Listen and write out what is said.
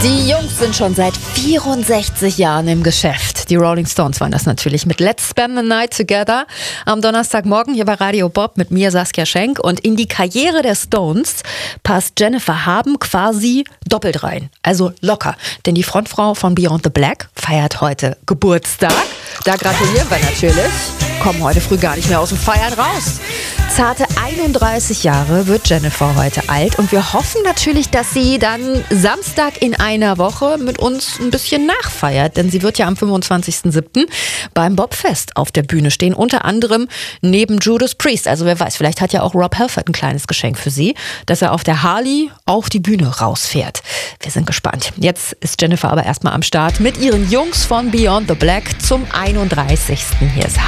Die Jungs sind schon seit 64 Jahren im Geschäft. Die Rolling Stones waren das natürlich mit Let's Spend the Night Together am Donnerstagmorgen hier bei Radio Bob mit mir, Saskia Schenk. Und in die Karriere der Stones passt Jennifer Haben quasi doppelt rein. Also locker. Denn die Frontfrau von Beyond the Black feiert heute Geburtstag. Da gratulieren wir natürlich. Kommen heute früh gar nicht mehr aus dem Feiern raus. Zarte 31 Jahre wird Jennifer heute alt und wir hoffen natürlich, dass sie dann Samstag in einer Woche mit uns ein bisschen nachfeiert, denn sie wird ja am 25.07. beim Bobfest auf der Bühne stehen, unter anderem neben Judas Priest. Also wer weiß, vielleicht hat ja auch Rob Halford ein kleines Geschenk für sie, dass er auf der Harley auf die Bühne rausfährt. Wir sind gespannt. Jetzt ist Jennifer aber erstmal am Start mit ihren Jungs von Beyond the Black zum 31. Hier ist